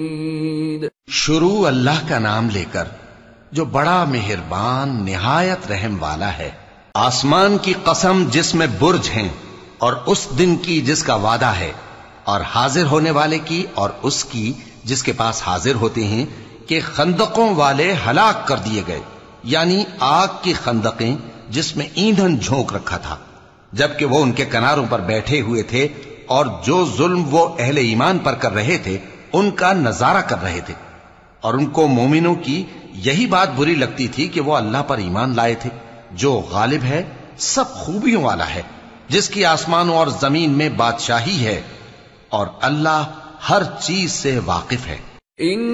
शुरू अल्लाह का नाम लेकर जो बड़ा मेहरबान निहायत रहम वाला है। आसमान की कसम जिसमें बुर्ज हैं, और उस दिन की जिसका वादा है, और हाजिर होने वाले की और उसकी जिसके पास हाजिर होते हैं, कि खंदकों वाले हलाक कर दिए गए, यानी आग की खंदकें जिसमें ईंधन झोंक रखा था, जबकि वो उनके किनारों पर बैठे हुए थे और जो जुल्म वो अहले ईमान पर कर रहे थे उनका नजारा कर रहे थे। और उनको मोमिनों की यही बात बुरी लगती थी कि वो अल्लाह पर ईमान लाए थे, जो गालिब है, सब खूबियों वाला है, जिसकी आसमानों और जमीन में बादशाही है, और अल्लाह हर चीज से वाकिफ है।